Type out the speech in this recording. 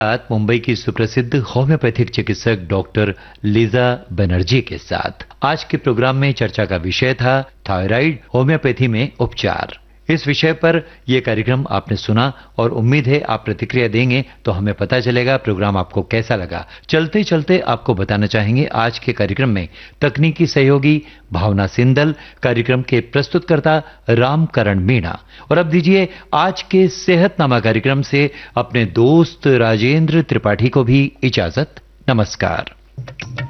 आज मुंबई की सुप्रसिद्ध होम्योपैथिक चिकित्सक डॉक्टर लीजा बनर्जी के साथ। आज के प्रोग्राम में चर्चा का विषय था थायराइड होम्योपैथी में उपचार। इस विषय पर यह कार्यक्रम आपने सुना और उम्मीद है आप प्रतिक्रिया देंगे तो हमें पता चलेगा प्रोग्राम आपको कैसा लगा। चलते चलते आपको बताना चाहेंगे आज के कार्यक्रम में तकनीकी सहयोगी भावना सिंदल, कार्यक्रम के प्रस्तुतकर्ता रामकरण मीणा। और अब दीजिए आज के सेहतनामा कार्यक्रम से अपने दोस्त राजेंद्र त्रिपाठी को भी इजाजत। नमस्कार।